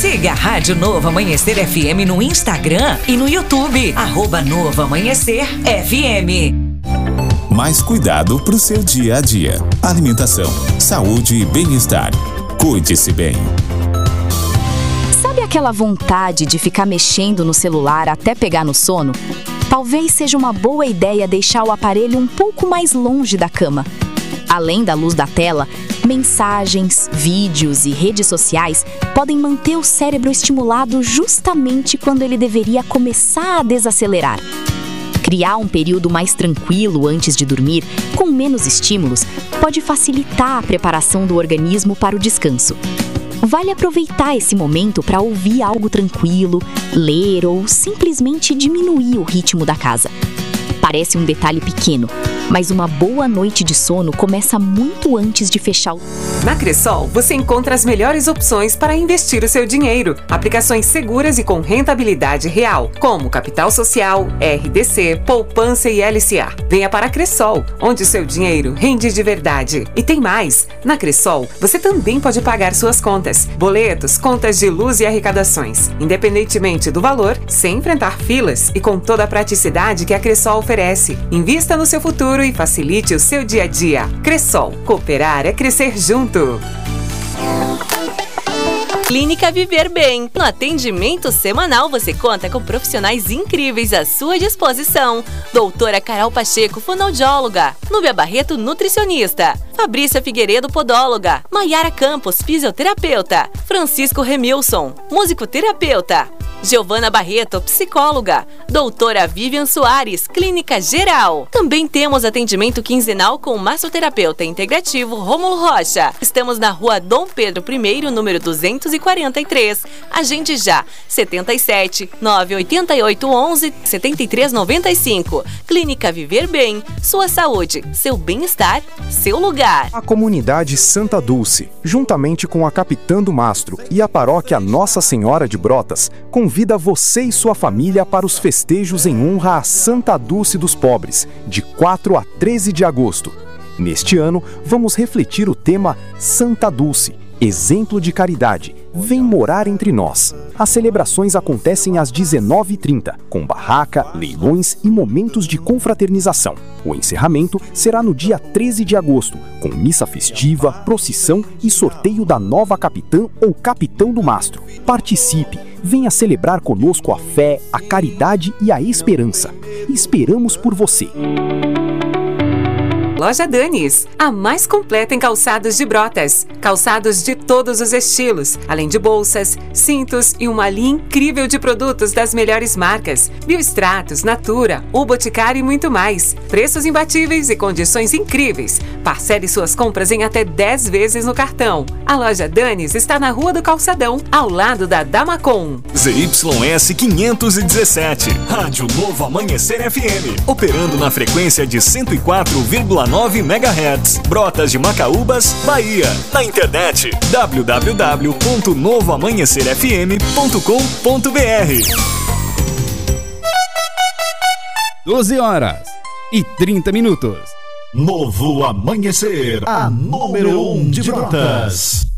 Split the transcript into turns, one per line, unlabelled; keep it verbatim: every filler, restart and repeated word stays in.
Siga a Rádio Novo Amanhecer F M no Instagram e no YouTube, arroba Novo Amanhecer F M.
Mais cuidado para o seu dia a dia. Alimentação, saúde e bem-estar. Cuide-se bem.
Sabe aquela vontade de ficar mexendo no celular até pegar no sono? Talvez seja uma boa ideia deixar o aparelho um pouco mais longe da cama. Além da luz da tela, mensagens, vídeos e redes sociais podem manter o cérebro estimulado justamente quando ele deveria começar a desacelerar. Criar um período mais tranquilo antes de dormir, com menos estímulos, pode facilitar a preparação do organismo para o descanso. Vale aproveitar esse momento para ouvir algo tranquilo, ler ou simplesmente diminuir o ritmo da casa. Parece um detalhe pequeno, mas uma boa noite de sono começa muito antes de fechar o...
Na Cressol, você encontra as melhores opções para investir o seu dinheiro. Aplicações seguras e com rentabilidade real, como Capital Social, R D C, Poupança e L C A. Venha para a Cressol, onde o seu dinheiro rende de verdade. E tem mais! Na Cressol, você também pode pagar suas contas, boletos, contas de luz e arrecadações, independentemente do valor, sem enfrentar filas e com toda a praticidade que a Cressol oferece. Invista no seu futuro e facilite o seu dia a dia. Cressol, cooperar é crescer junto.
Clínica Viver Bem. No atendimento semanal, você conta com profissionais incríveis à sua disposição. Doutora Carol Pacheco, fonoaudióloga. Núbia Barreto, nutricionista. Fabrícia Figueiredo, podóloga. Maiara Campos, fisioterapeuta. Francisco Remilson, musicoterapeuta. Giovana Barreto, psicóloga. Doutora Vivian Soares, clínica geral. Também temos atendimento quinzenal com o massoterapeuta integrativo Rômulo Rocha. Estamos na rua Dom Pedro I, número duzentos e quarenta e três. Agende já, setenta e sete, nove oito oito, onze, setenta e três noventa e cinco. Clínica Viver Bem, sua saúde, seu bem-estar, seu lugar.
A comunidade Santa Dulce, juntamente com a Capitã do Mastro e a paróquia Nossa Senhora de Brotas, convida você e sua família para os festejos em honra a Santa Dulce dos Pobres, de quatro a treze de agosto. Neste ano, vamos refletir o tema Santa Dulce, exemplo de caridade, vem morar entre nós. As celebrações acontecem às dezenove e trinta, com barraca, leilões e momentos de confraternização. O encerramento será no dia treze de agosto, com missa festiva, procissão e sorteio da nova capitã ou capitão do mastro. Participe, venha celebrar conosco a fé, a caridade e a esperança. Esperamos por você.
Loja Danis, a mais completa em calçados de Brotas. Calçados de todos os estilos, além de bolsas, cintos e uma linha incrível de produtos das melhores marcas. Biostratos, Natura, O Boticário e muito mais. Preços imbatíveis e condições incríveis. Parcele suas compras em até dez vezes no cartão. A Loja Danis está na Rua do Calçadão, ao lado da Damacom.
Z Y S quinhentos e dezessete, Rádio Novo Amanhecer F M, operando na frequência de cento e quatro vírgula nove megahertz, Brotas de Macaúbas, Bahia. Na internet, w w w ponto novo amanhecer f m ponto com ponto b r.
doze horas e trinta minutos.
Novo Amanhecer, a número um de Brotas.